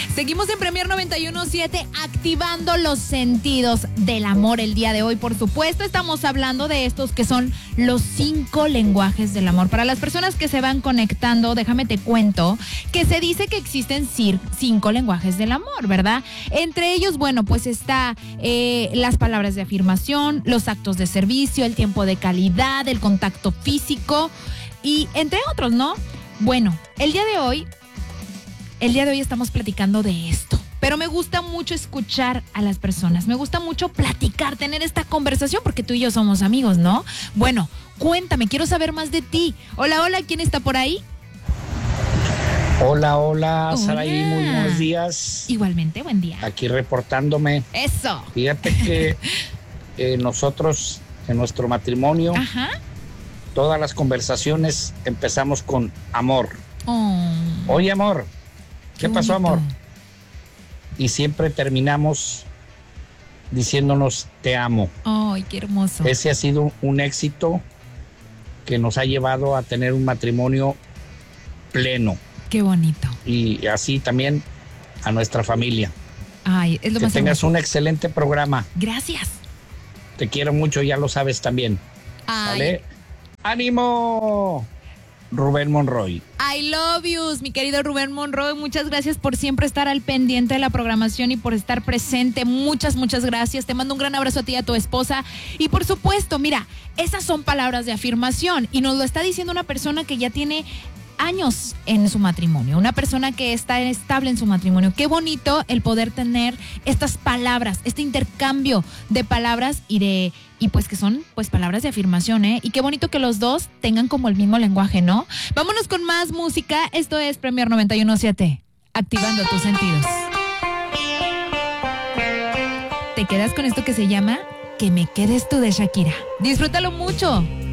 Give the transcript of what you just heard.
Seguimos en Premier 91.7 activando los sentidos del amor el día de hoy. Por supuesto, estamos hablando de estos que son los 5 lenguajes del amor. Para las personas que se van conectando, déjame te cuento que se dice que existen 5 lenguajes del amor, ¿verdad? Entre ellos, bueno, pues está las palabras de afirmación, los actos de servicio, el tiempo de calidad, el contacto físico y entre otros, ¿no? Bueno, el día de hoy estamos platicando de esto, pero me gusta mucho escuchar a las personas, me gusta mucho platicar, tener esta conversación, porque tú y yo somos amigos, ¿no? Bueno, cuéntame, quiero saber más de ti. Hola, hola, ¿quién está por ahí? Hola, Saraí, muy buenos días. Igualmente, buen día. Aquí reportándome. Eso. Fíjate que nosotros, en nuestro matrimonio, Ajá. todas las conversaciones empezamos con amor. Oh, Oye, amor, ¿qué pasó, bonito. amor? Y siempre terminamos diciéndonos te amo. Ay, qué hermoso. Ese ha sido un éxito que nos ha llevado a tener un matrimonio pleno. Qué bonito. Y así también a nuestra familia. Ay, es lo Que más tengas hermoso. un excelente programa. Gracias. Te quiero mucho, ya lo sabes también. Ay, ¿Vale? ¡Ánimo! Rubén Monroy. I love yous, mi querido Rubén Monroy. Muchas gracias por siempre estar al pendiente de la programación y por estar presente. Muchas gracias. Te mando un gran abrazo a ti y a tu esposa. Y por supuesto, mira, esas son palabras de afirmación y nos lo está diciendo una persona que ya tiene años en su matrimonio, una persona que está estable en su matrimonio. Qué bonito el poder tener estas palabras, este intercambio de palabras y pues que son pues palabras de afirmación, ¿eh? Y qué bonito que los dos tengan como el mismo lenguaje, ¿no? Vámonos con más música. Esto es Premier 91.7, activando tus sentidos. Te quedas con esto que se llama Que me quedes tú, de Shakira. Disfrútalo mucho.